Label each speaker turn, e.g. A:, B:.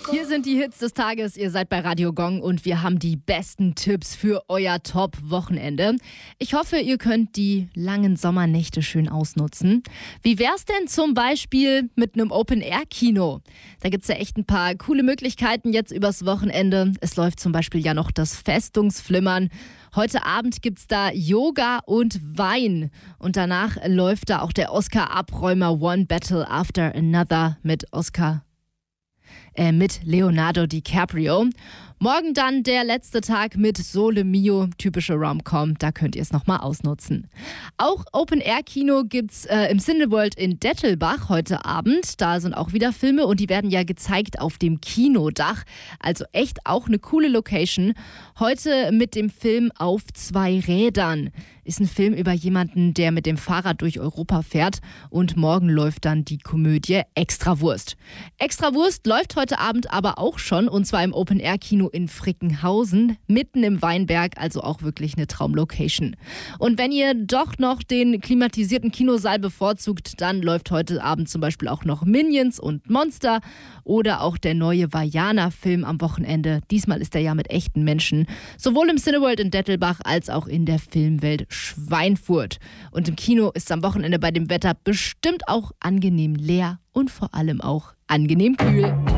A: Hier sind die Hits des Tages. Ihr seid bei Radio Gong und wir haben die besten Tipps für euer Top-Wochenende. Ich hoffe, ihr könnt die langen Sommernächte schön ausnutzen. Wie wär's denn zum Beispiel mit einem Open-Air-Kino? Da gibt's ja echt ein paar coole Möglichkeiten jetzt übers Wochenende. Es läuft zum Beispiel ja noch das Festungsflimmern. Heute Abend gibt's da Yoga und Wein. Und danach läuft da auch der Oscar-Abräumer One Battle After Another mit Leonardo DiCaprio. Morgen dann der letzte Tag mit Sole Mio, typische Rom-Com, da könnt ihr es nochmal ausnutzen. Auch Open-Air-Kino gibt's im Cineworld in Dettelbach heute Abend. Da sind auch wieder Filme und die werden ja gezeigt auf dem Kinodach. Also echt auch eine coole Location. Heute mit dem Film Auf zwei Rädern. Ist ein Film über jemanden, der mit dem Fahrrad durch Europa fährt. Und morgen läuft dann die Komödie Extrawurst. Extrawurst läuft heute Abend aber auch schon, und zwar im Open-Air-Kino in Frickenhausen, mitten im Weinberg, also auch wirklich eine Traumlocation. Und wenn ihr doch noch den klimatisierten Kinosaal bevorzugt, dann läuft heute Abend zum Beispiel auch noch Minions und Monster oder auch der neue Vajana-Film am Wochenende. Diesmal ist er ja mit echten Menschen, sowohl im Cineworld in Dettelbach als auch in der Filmwelt Schweinfurt. Und im Kino ist am Wochenende bei dem Wetter bestimmt auch angenehm leer und vor allem auch angenehm kühl.